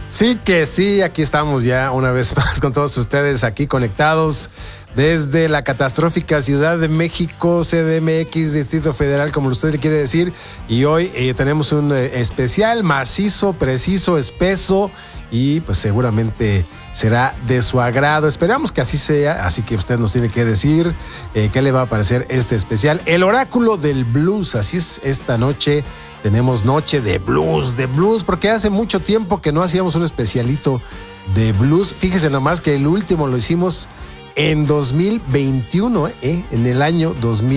Sí que sí, aquí estamos ya una vez más con todos ustedes aquí conectados desde la catastrófica Ciudad de México, CDMX, Distrito Federal, como usted le quiere decir. Y hoy tenemos un especial macizo, preciso, espeso y pues seguramente será de su agrado. Esperamos que así sea, así que usted nos tiene que decir qué le va a parecer este especial. El oráculo del blues, así es esta noche. Tenemos noche de blues, porque hace mucho tiempo que no hacíamos un especialito de blues. Fíjese nomás que el último lo hicimos en 2021, en el año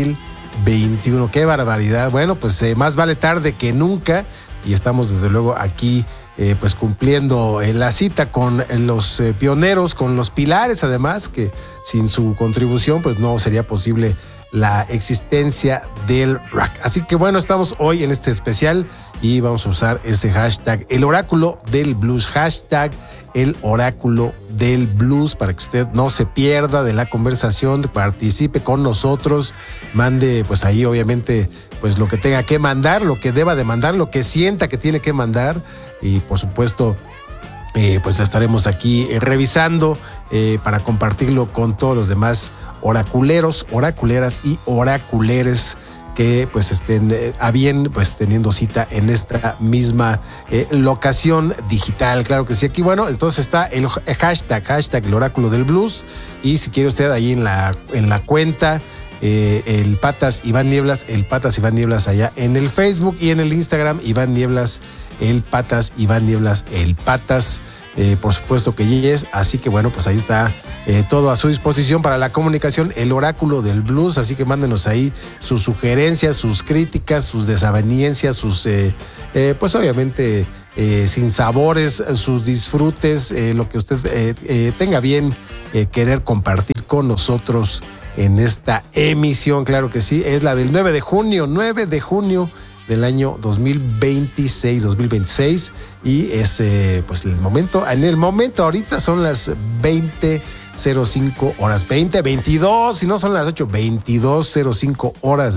2021. ¡Qué barbaridad! Bueno, pues más vale tarde que nunca y estamos desde luego aquí pues cumpliendo la cita con los pioneros, con los pilares además, que sin su contribución pues no sería posible la existencia del rock. Así que bueno, estamos hoy en este especial y vamos a usar ese hashtag, el oráculo del blues, hashtag el oráculo del blues, para que usted no se pierda de la conversación, participe con nosotros, mande pues ahí obviamente pues lo que tenga que mandar, lo que deba de mandar, lo que sienta que tiene que mandar y por supuesto pues estaremos aquí revisando para compartirlo con todos los demás oraculeros, oraculeras y oraculeres que pues estén a bien pues teniendo cita en esta misma locación digital. Claro que sí, aquí bueno, entonces está el hashtag el oráculo del blues y si quiere usted ahí en la cuenta el Patas Iván Nieblas allá en el Facebook y en el Instagram Iván Nieblas, el Patas Iván Nieblas, el Patas. Por supuesto que yes, así que bueno, pues ahí está todo a su disposición para la comunicación, el oráculo del blues, así que mándenos ahí sus sugerencias, sus críticas, sus desavenencias, sus pues obviamente sin sabores, sus disfrutes, lo que usted tenga bien querer compartir con nosotros en esta emisión. Claro que sí, es la del 9 de junio del año 2026 y es pues en el momento ahorita son las 20:05 horas, 22, si no son las 8, 22:05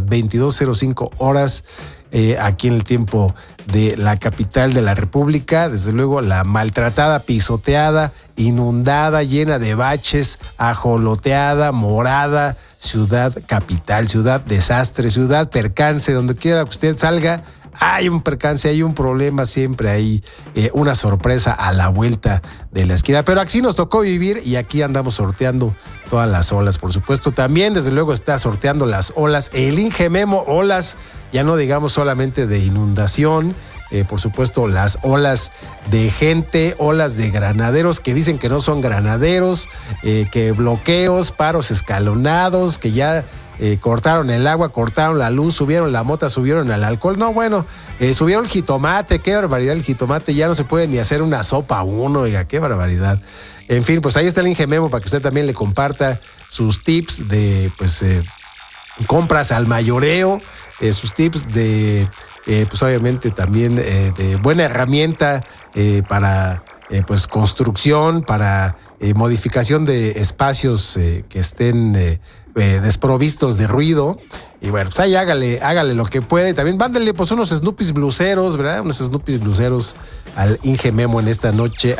horas aquí en el tiempo de la capital de la República. Desde luego la maltratada, pisoteada, inundada, llena de baches, ajoloteada, morada, ciudad capital, ciudad desastre, ciudad percance, donde quiera que usted salga, hay un percance, hay un problema, siempre hay una sorpresa a la vuelta de la esquina. Pero así nos tocó vivir y aquí andamos sorteando todas las olas. Por supuesto, también desde luego está sorteando las olas, el Inge Memo, olas, ya no digamos solamente de inundación, por supuesto las olas de gente, olas de granaderos que dicen que no son granaderos, que bloqueos, paros escalonados, que ya cortaron el agua, cortaron la luz, subieron la mota, subieron el alcohol. No, bueno, subieron el jitomate, qué barbaridad el jitomate, ya no se puede ni hacer una sopa uno, oiga, qué barbaridad. En fin, pues ahí está el Inge Memo para que usted también le comparta sus tips de pues compras al mayoreo, sus tips de pues obviamente también de buena herramienta para pues construcción, para modificación de espacios que estén desprovistos de ruido. Y bueno, pues ahí hágale lo que puede. También mándale pues unos Snoopys bluseros, ¿verdad? Unos Snoopys bluseros al Inge Memo en esta noche,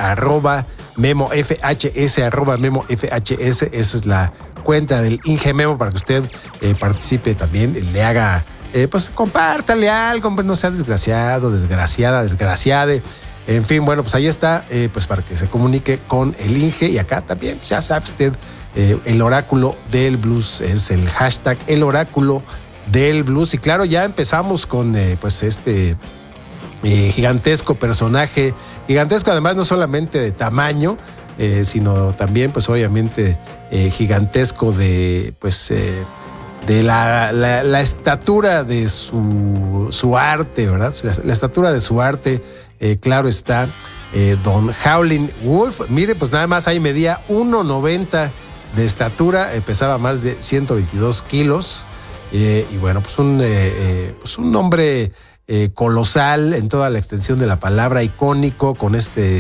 @MemoFHS, @MemoFHS. Esa es la cuenta del Inge Memo para que usted participe también, le haga pues compártale algo, hombre, no sea desgraciado, desgraciade. En fin, bueno, pues ahí está, pues para que se comunique con el Inge. Y acá también, ya sabe usted, el oráculo del blues es el hashtag, el oráculo del blues. Y claro, ya empezamos con pues este gigantesco personaje, gigantesco además no solamente de tamaño, sino también pues obviamente gigantesco de pues de la estatura de su arte, ¿verdad? La estatura de su arte, claro está, don Howlin' Wolf. Mire, pues nada más ahí medía 1.90 de estatura, pesaba más de 122 kilos, y bueno, pues un hombre colosal en toda la extensión de la palabra, icónico, con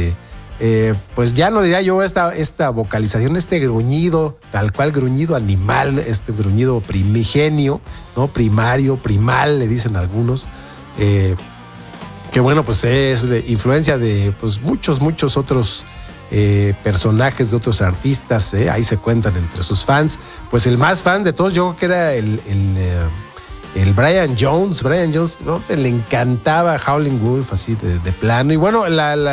pues ya no diría yo esta vocalización, este gruñido, tal cual gruñido animal, este gruñido primigenio, ¿no? Primario, primal, le dicen algunos, que bueno, pues es de influencia de pues muchos otros personajes, de otros artistas, ahí se cuentan entre sus fans. Pues el más fan de todos yo creo que era el Brian Jones. Brian Jones, ¿no? Le encantaba Howlin' Wolf así de plano. Y bueno,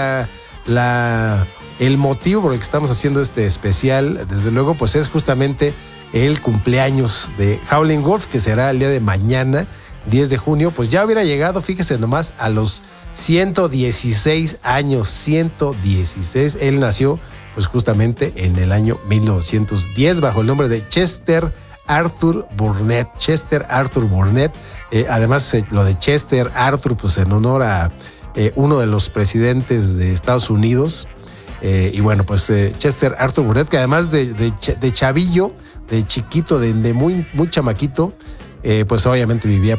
el motivo por el que estamos haciendo este especial, desde luego, pues es justamente el cumpleaños de Howlin' Wolf, que será el día de mañana, 10 de junio. Pues ya hubiera llegado, fíjese nomás, a los 116 años, 116. Él nació pues justamente en el año 1910 bajo el nombre de Chester Arthur Burnett. Chester Arthur Burnett. Además, lo de Chester Arthur, pues en honor a uno de los presidentes de Estados Unidos. Y bueno, pues Chester Arthur Burnett, que además de chavillo, de chiquito, de muy chamaquito, pues obviamente vivía